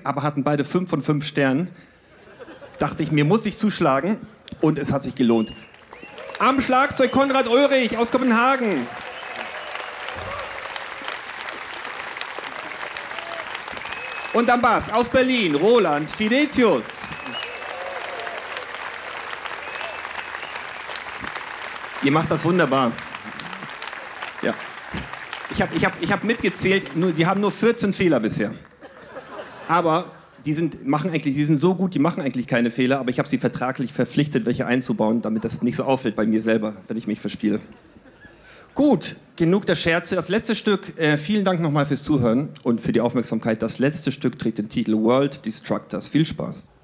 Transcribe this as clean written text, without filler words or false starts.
aber hatten beide 5 von 5 Sternen. Dachte ich, mir muss ich zuschlagen und es hat sich gelohnt. Am Schlagzeug Konrad Ulrich aus Kopenhagen. Und am Bass aus Berlin Roland Fidetius. Ihr macht das wunderbar. Ja. Ich hab mitgezählt, die haben nur 14 Fehler bisher. Aber die sind so gut, die machen eigentlich keine Fehler, aber ich habe sie vertraglich verpflichtet, welche einzubauen, damit das nicht so auffällt bei mir selber, wenn ich mich verspiele. Gut, genug der Scherze. Das letzte Stück, vielen Dank nochmal fürs Zuhören und für die Aufmerksamkeit. Das letzte Stück trägt den Titel World Destructors. Viel Spaß.